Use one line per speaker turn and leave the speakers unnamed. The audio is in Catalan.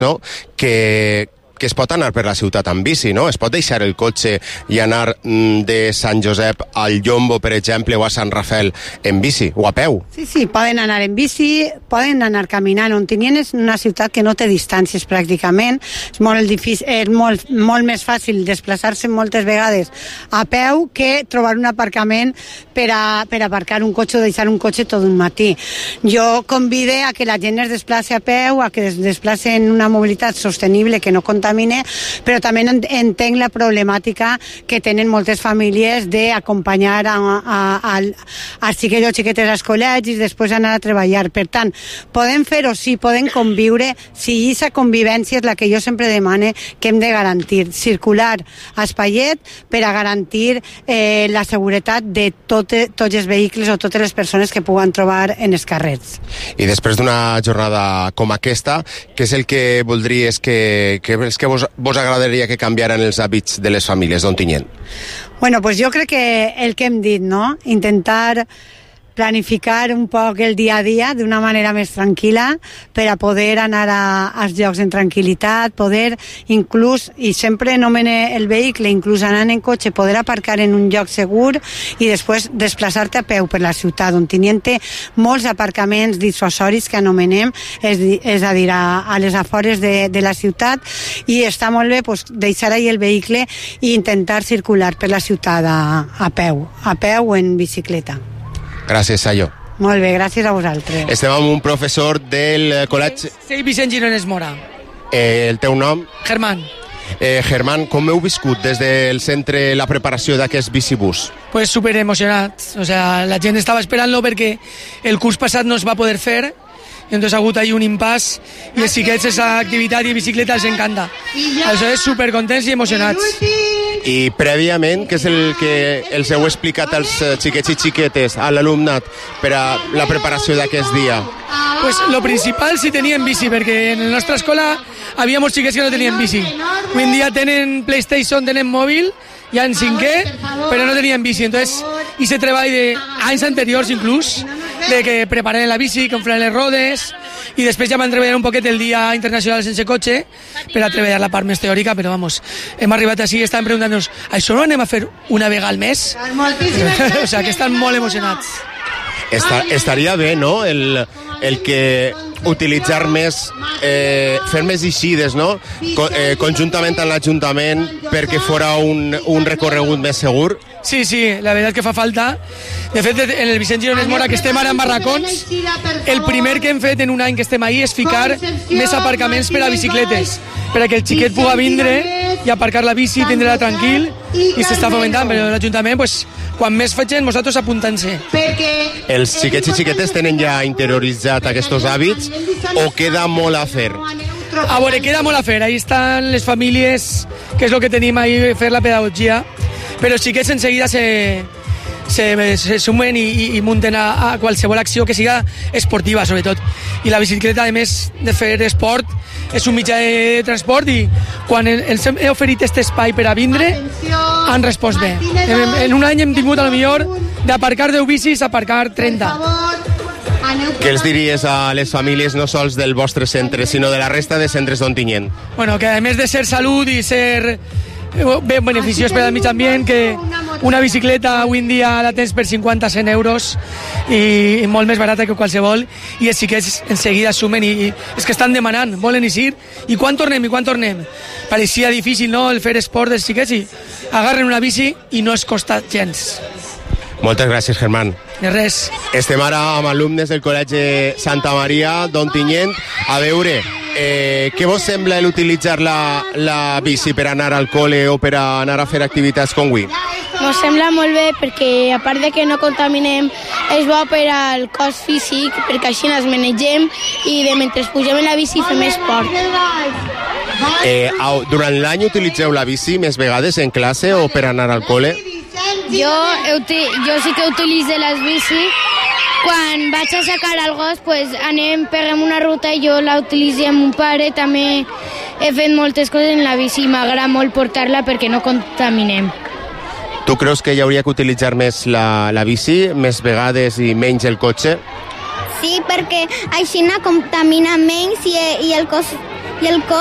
no? Que es pot anar per la ciutat amb bici, no? Es pot deixar el cotxe i anar de Sant Josep al Llombo, per exemple, o a Sant Rafael en bici, o a peu.
Sí, poden anar en bici, poden anar caminant. Ontinyent és una ciutat que no té distàncies pràcticament, és molt difícil, és molt més fàcil desplaçar-se moltes vegades a peu que trobar un aparcament per aparcar un cotxe o deixar un cotxe tot un matí. Jo convide a que la gent es desplaci a peu, a que es desplaci en una mobilitat sostenible que no contamine, però també entenc la problemàtica que tenen moltes famílies d'acompanyar als xiquets o xiquetes als col·legis, després anar a treballar. Per tant, podem fer-ho, sí, podem conviure, sí, i aquesta convivència és la que jo sempre demane que hem de garantir. Circular a espaiet per a garantir la seguretat de tots els vehicles o totes les persones que puguen trobar en els carrers.
I després d'una jornada com aquesta, què és el que voldries que vos agradaria que canviaran els hàbits de les famílies d'Ontinyent?
Bueno, pues jo crec que el que hem dit, no? Intentar planificar un poc el dia a dia d'una manera més tranquil·la per a poder anar als llocs en tranquil·litat, poder inclús, i sempre nomene el vehicle, inclús anant en cotxe, poder aparcar en un lloc segur i després desplaçar-te a peu per la ciutat, on tenien molts aparcaments dissuasoris que anomenem, és a dir, a les afores de la ciutat, i està molt bé pues, deixar ahí el vehicle i intentar circular per la ciutat a peu o en bicicleta.
Gràcies, Sayo.
Molt bé, gràcies a vosaltres.
Estem amb un professor del col·legi...
Sí, Vicent Gironès Mora.
El teu nom?
Germán.
Germán, com heu viscut des del centre la preparació d'aquest bicibús?
Pues súper emocionats. O sea, la gent estava esperant-lo perquè el curs passat no es va poder fer, i entonces ha hagut ahí un impàs, i els xiquets esa activitat i bicicleta els encanta. Això és súper contents i emocionats.
I prèviament, què és el que els heu explicat als xiquets i xiquetes, a l'alumnat, per a la preparació d'aquest dia?
Pues lo principal si tenien bici, perquè en la nostra escola havia molts xiquets que no tenien bici. Avui en dia tenen PlayStation, tenen mòbil, ja en 5è, però no tenien bici. Entonces, i se treball d'anys anteriors inclús, de que preparen la bici, que inflen les rodes, i després ja van treballar un poquet el Dia Internacional sense cotxe per a treballar la part més teòrica, però vamos, hem arribat així i estan preguntant-nos, això no anem a fer una vegada al mes? O sea, que estan molt emocionats.
Estaria bé, no?, el que utilitzar més, fer més eixides, no?, conjuntament amb l'Ajuntament perquè fora un recorregut més segur.
Sí, la veritat que fa falta. De fet, en el Vicent Gironès Mora, que estem ara en barracons, el primer que hem fet en un any que estem ahí és ficar més aparcaments per a bicicletes, per a que el xiquet pugui vindre i aparcar la bici, tindre-la tranquil, i s'està fomentant, però l'Ajuntament, pues, quan més facin, vosaltres apuntant-se.
Els xiquets i xiquetes tenen ja interioritzat aquests hàbits o queda molt a fer?
A veure, queda molt a fer. Ahí estan les famílies, que és el que tenim ahí, fer la pedagogia, però els xiquets enseguida se sumen i munten a qualsevol acció que siga esportiva, sobretot. I la bicicleta, a més de fer esport, és un mitjà de transport, i quan els he oferit aquest espai per a vindre, han respost bé. En un any hem tingut, a lo millor, d'aparcar 10 bicis a aparcar 30.
Què els diries a les famílies no sols del vostre centre, sinó de la resta de centres d'Ontinyent?
Bueno, que a més de ser salut i ser ben beneficiós per al mig ambient, que una bicicleta avui en dia la tens per 50-100 euros i molt més barata que qualsevol, i els xiquets enseguida sumen i és que estan demanant, volen eixir, i quan tornem? Pareixia difícil, no?, el fer esport dels xiquets, i agarren una bici i no es costa gens.
Moltes gràcies, Germán.
De res.
Estem ara amb alumnes del Col·legi Santa Maria d'Ontinyent. A veure, què vos sembla l'utilitzar la bici per anar al col·le o per anar a fer activitats com avui?
Ens sembla molt bé perquè, a part de que no contaminem, és bo per al cos físic, perquè així ens manegem i de mentre pugem en la bici fem esport.
Durant l'any utilitzeu la bici més vegades en classe o per anar al col·le?
Jo sí que utilitzo les bici. Quan vaig a sacar el gos, pues peguem una ruta i jo la utilitzo amb un pare. També he fet moltes coses en la bici i m'agrada molt portar-la perquè no contaminem.
Tu creus que hi hauria que utilitzar més la bici, més vegades i menys el cotxe?
Sí, perquè així no contamina menys i el cos
i el cor